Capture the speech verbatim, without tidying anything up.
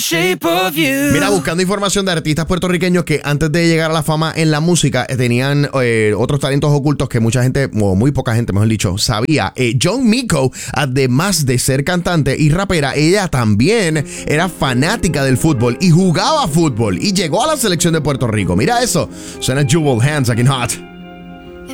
Shape of You. Mira, buscando información de artistas puertorriqueños que antes de llegar a la fama en la música eh, tenían eh, otros talentos ocultos que mucha gente, o muy poca gente mejor dicho, sabía. Eh, John Mico, además de ser cantante y rapera, ella también era fanática del fútbol y jugaba fútbol y llegó a la selección de Puerto Rico. Mira eso, suena Jewel Hands aquí en Hot.